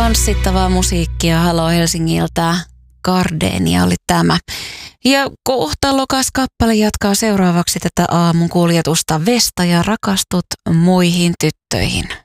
tanssittavaa musiikkia Halo Helsingiltä. Gardenia oli tämä. Ja kohtalokas kappale jatkaa seuraavaksi tätä aamun kuljetusta. Vesta ja rakastut muihin tyttöihin.